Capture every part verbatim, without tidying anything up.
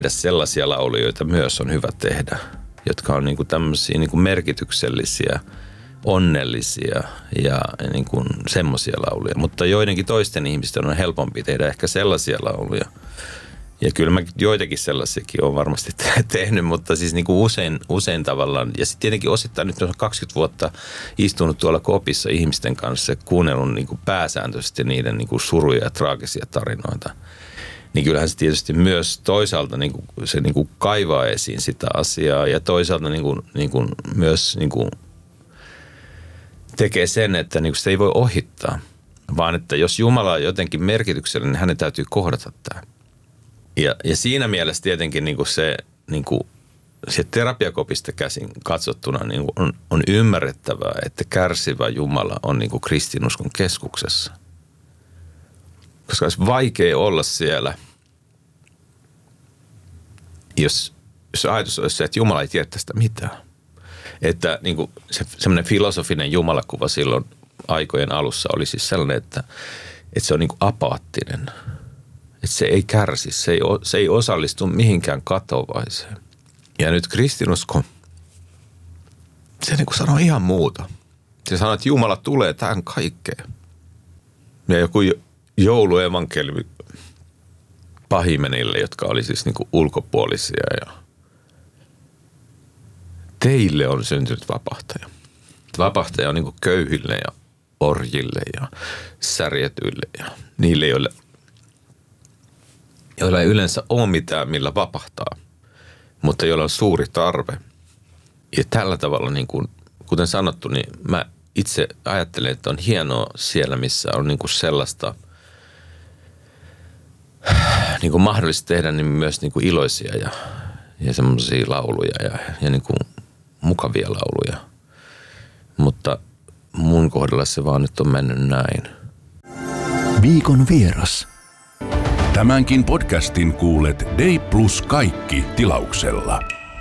sellaisia lauluja, joita myös on hyvä tehdä, jotka on niin kuin tämmöisiä niin kuin merkityksellisiä, onnellisia ja niin kuin semmoisia lauluja. Mutta joidenkin toisten ihmisten on helpompi tehdä ehkä sellaisia lauluja. Ja kyllä mä joitakin sellaisiakin olen varmasti tehnyt, mutta siis niin kuin usein, usein tavallaan. Ja sitten tietenkin osittain nyt on kaksikymmentä vuotta istunut tuolla kopissa ihmisten kanssa ja kuunnellut niin kuin pääsääntöisesti niiden niin kuin suruja ja traagisia tarinoita. Niin kyllähän se tietysti myös toisaalta niin kuin se niin kuin kaivaa esiin sitä asiaa ja toisaalta niin kuin, niin kuin myös niin kuin tekee sen, että niin kuin sitä ei voi ohittaa, vaan että jos Jumala on jotenkin merkityksellinen, niin hänen täytyy kohdata tämä. Ja, ja siinä mielessä tietenkin niin kuin se, niin kuin se terapiakopista käsin katsottuna niin kuin on, on ymmärrettävää, että kärsivä Jumala on niin kuin kristinuskon keskuksessa. Koska olisi vaikea olla siellä, jos, jos ajatus olisi se, että Jumala ei tiedä tästä mitään. Että niin kuin se semmoinen filosofinen jumalakuva silloin aikojen alussa oli siis sellainen, että, että se on niin kuin apaattinen. Että se ei kärsi, se ei, se ei osallistu mihinkään katovaiseen. Ja nyt kristinusko, se niin kuin sanoo ihan muuta. Se sanoo, että Jumala tulee tähän kaikkeen. Ja joku jouluevankeliumi pahimenille, jotka oli siis niin kuin ulkopuolisia. Ja teille on syntynyt vapahtaja. Vapahtaja on niin kuin köyhille ja orjille ja särjetyille ja niille, joille joilla ei yleensä ole mitään, millä vapahtaa, mutta joilla on suuri tarve. Ja tällä tavalla, niin kuin, kuten sanottu, niin mä itse ajattelen, että on hienoa siellä, missä on niin kuin sellaista niin kuin mahdollista tehdä niin myös niin kuin iloisia ja, ja semmoisia lauluja ja, ja niin kuin mukavia lauluja. Mutta mun kohdalla se vaan nyt on mennyt näin. Viikon vieras. Tämänkin podcastin kuulet Day Plus kaikki tilauksella.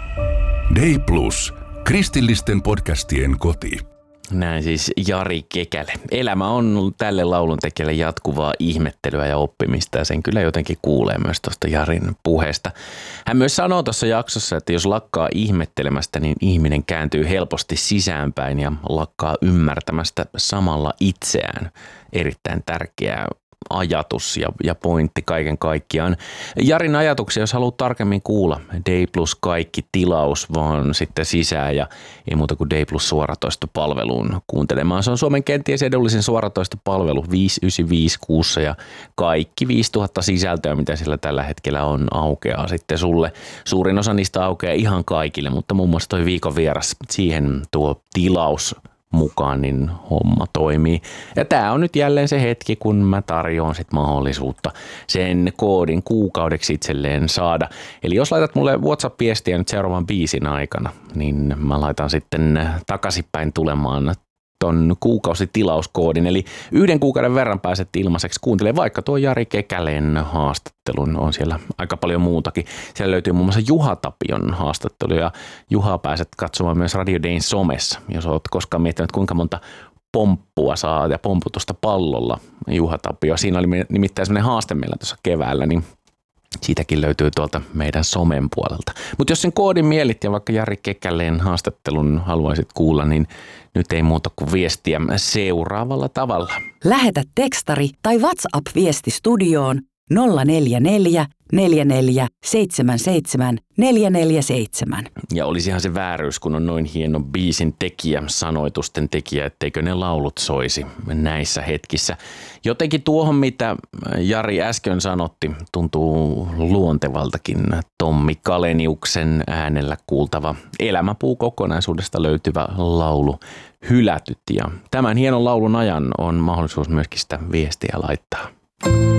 Day Plus, kristillisten podcastien koti. Näin siis Jari Kekälä. Elämä on tälle lauluntekijälle jatkuvaa ihmettelyä ja oppimista ja sen kyllä jotenkin kuulee myös tuosta Jarin puheesta. Hän myös sanoo tuossa jaksossa, että jos lakkaa ihmettelemästä, niin ihminen kääntyy helposti sisäänpäin ja lakkaa ymmärtämästä samalla itseään. Erittäin tärkeää ajatus ja, ja pointti kaiken kaikkiaan. Jarin ajatuksia, jos haluat tarkemmin kuulla, Day Plus kaikki tilaus vaan sitten sisään ja ei muuta kuin Day Plus suoratoistopalveluun kuuntelemaan. Se on Suomen kenties edullisin suoratoistopalvelu viisi yhdeksänkymmentäviisi kuussa ja kaikki viisituhatta sisältöä, mitä siellä tällä hetkellä on, aukeaa sitten sulle. Suurin osa niistä aukeaa ihan kaikille, mutta muun muassa toi viikon vieras, siihen tuo tilaus mukaan, niin homma toimii. Ja tää on nyt jälleen se hetki, kun mä tarjoan sit mahdollisuutta sen koodin kuukaudeksi itselleen saada. Eli jos laitat mulle WhatsApp-viestiä nyt seuraavan biisin aikana, niin mä laitan sitten takaisinpäin tulemaan ton kuukausitilauskoodin. Eli yhden kuukauden verran pääset ilmaiseksi kuuntelemaan vaikka tuo Jari Kekäleen haastattelun. On siellä aika paljon muutakin. Siellä löytyy muun muassa Juha Tapion haastattelu ja Juha pääset katsomaan myös Radio Dayn somessa. Jos olet koskaan miettinyt, kuinka monta pomppua saa ja pomputusta pallolla Juha Tapio. Siinä oli nimittäin sellainen haaste meillä tuossa keväällä, niin siitäkin löytyy tuolta meidän somen puolelta. Mutta jos sen koodin mielit ja vaikka Jari Kekäleen haastattelun haluaisit kuulla, niin nyt ei muuta kuin viestiä seuraavalla tavalla. Lähetä tekstari tai WhatsApp-viesti studioon nolla neljä neljä neljä neljä seitsemän seitsemän neljä neljä seitsemän. Ja olisihan se vääryys, kun on noin hieno biisin tekijä, sanoitusten tekijä, etteikö ne laulut soisi näissä hetkissä. Jotenkin tuohon, mitä Jari äsken sanotti, tuntuu luontevaltakin Tommi Kaleniuksen äänellä kuultava Elämäpuu kokonaisuudesta löytyvä laulu Hylätyt. Ja tämän hienon laulun ajan on mahdollisuus myöskin sitä viestiä laittaa.